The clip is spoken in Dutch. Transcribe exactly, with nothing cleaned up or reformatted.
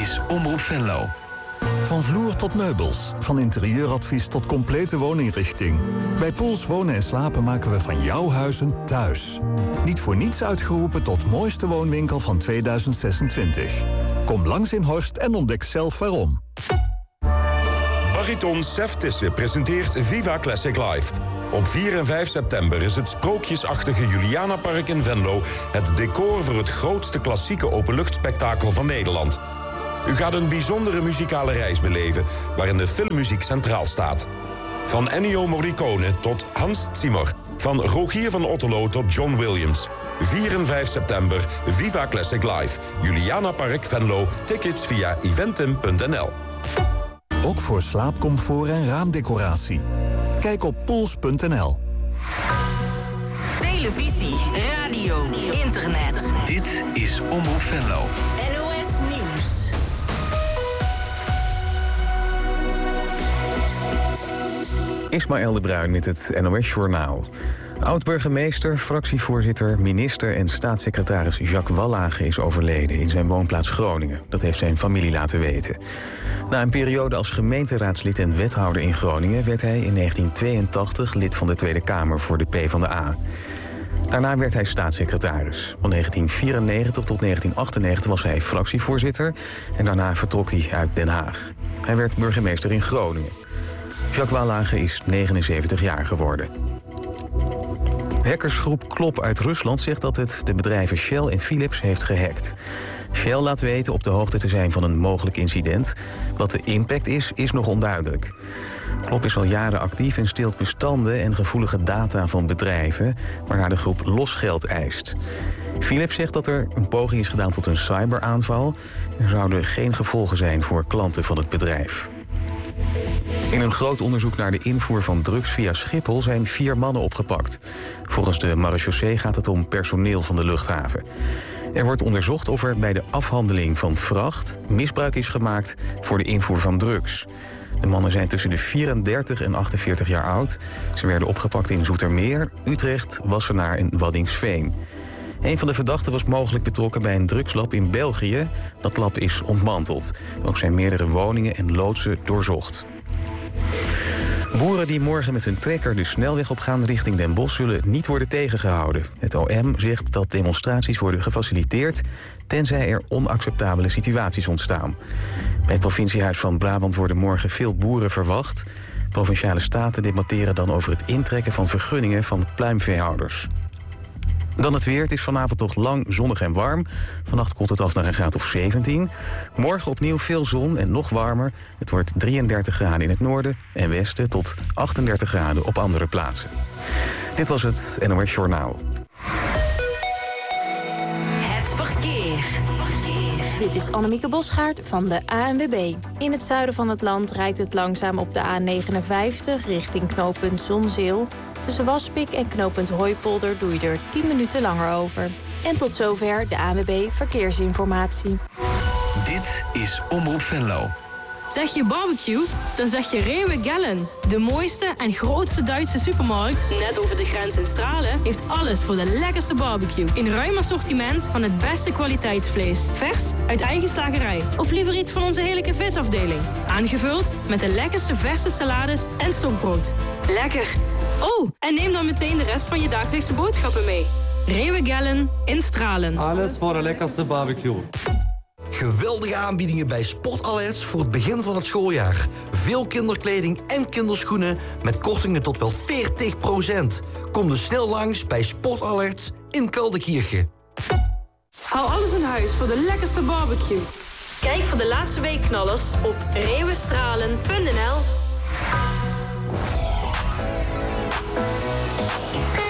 is Omroep Venlo. Van vloer tot meubels, van interieuradvies tot complete wooninrichting. Bij Poels Wonen en Slapen maken we van jouw huis een thuis. Niet voor niets uitgeroepen tot mooiste woonwinkel van tweeduizend zesentwintig. Kom langs in Horst en ontdek zelf waarom. Bariton Sef Tissen presenteert Viva Classic Live. Op vier en vijf september is het sprookjesachtige Julianapark in Venlo het decor voor het grootste klassieke openluchtspektakel van Nederland. U gaat een bijzondere muzikale reis beleven waarin de filmmuziek centraal staat. Van Ennio Morricone tot Hans Zimmer. Van Rogier van Otterlo tot John Williams. vier en vijf september, Viva Classic Live. Julianapark Venlo. Tickets via eventim punt n l. Ook voor slaapcomfort en raamdecoratie. Kijk op poels punt n l. Televisie, radio, internet. Dit is Omroep Venlo. N O S Nieuws. Ismaël de Bruin met het N O S-journaal. Oud-burgemeester, fractievoorzitter, minister en staatssecretaris Jacques Wallage is overleden in zijn woonplaats Groningen. Dat heeft zijn familie laten weten. Na een periode als gemeenteraadslid en wethouder in Groningen werd hij in negentien tweeëntachtig lid van de Tweede Kamer voor de PvdA. Daarna werd hij staatssecretaris. Van negentien vierennegentig tot negentien achtennegentig was hij fractievoorzitter en daarna vertrok hij uit Den Haag. Hij werd burgemeester in Groningen. Jacques Wallage is negenenzeventig jaar geworden. Hackersgroep Klop uit Rusland zegt dat het de bedrijven Shell en Philips heeft gehackt. Shell laat weten op de hoogte te zijn van een mogelijk incident. Wat de impact is, is nog onduidelijk. Klop is al jaren actief en steelt bestanden en gevoelige data van bedrijven, waarna de groep losgeld eist. Philips zegt dat er een poging is gedaan tot een cyberaanval. Er zouden geen gevolgen zijn voor klanten van het bedrijf. In een groot onderzoek naar de invoer van drugs via Schiphol zijn vier mannen opgepakt. Volgens de marechaussee gaat het om personeel van de luchthaven. Er wordt onderzocht of er bij de afhandeling van vracht misbruik is gemaakt voor de invoer van drugs. De mannen zijn tussen de vierendertig en achtenveertig jaar oud. Ze werden opgepakt in Zoetermeer, Utrecht, Wassenaar en Waddinxveen. Een van de verdachten was mogelijk betrokken bij een drugslab in België. Dat lab is ontmanteld. Ook zijn meerdere woningen en loodsen doorzocht. Boeren die morgen met hun trekker de snelweg op gaan richting Den Bosch zullen niet worden tegengehouden. Het O M zegt dat demonstraties worden gefaciliteerd tenzij er onacceptabele situaties ontstaan. Bij het provinciehuis van Brabant worden morgen veel boeren verwacht. Provinciale staten debatteren dan over het intrekken van vergunningen van pluimveehouders. Dan het weer. Het is vanavond toch lang zonnig en warm. Vannacht koelt het af naar een graad of zeventien. Morgen opnieuw veel zon en nog warmer. Het wordt drieëndertig graden in het noorden en westen tot achtendertig graden op andere plaatsen. Dit was het N O S Journaal. Het verkeer. Dit is Annemieke Bosgaard van de A N W B. In het zuiden van het land rijdt het langzaam op de A negenenvijftig richting knooppunt Zonzeel. Tussen Waspik en knooppunt Hooipolder doe je er tien minuten langer over. En tot zover de A N W B Verkeersinformatie. Dit is Omroep Venlo. Zeg je barbecue? Dan zeg je Rewe Gellen. De mooiste en grootste Duitse supermarkt, net over de grens in Stralen, heeft alles voor de lekkerste barbecue. In ruim assortiment van het beste kwaliteitsvlees. Vers uit eigen slagerij. Of liever iets van onze heerlijke visafdeling. Aangevuld met de lekkerste verse salades en stokbrood. Lekker! Oh, en neem dan meteen de rest van je dagelijkse boodschappen mee. Rewe Gellen in Stralen. Alles voor de lekkerste barbecue. Geweldige aanbiedingen bij Sportalerts voor het begin van het schooljaar. Veel kinderkleding en kinderschoenen met kortingen tot wel veertig procent. Kom dus snel langs bij Sportalerts in Kaldekirchen. Hou alles in huis voor de lekkerste barbecue. Kijk voor de laatste weekknallers op rewestralen punt n l.